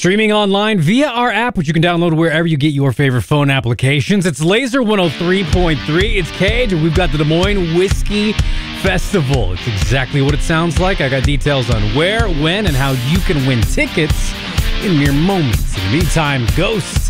Streaming online via our app, which you can download wherever you get your favorite phone applications. It's Laser 103.3. It's Cage, and we've got the Des Moines Whiskey Festival. It's exactly what it sounds like. I got details on where, when, and how you can win tickets in mere moments. In the meantime, Ghost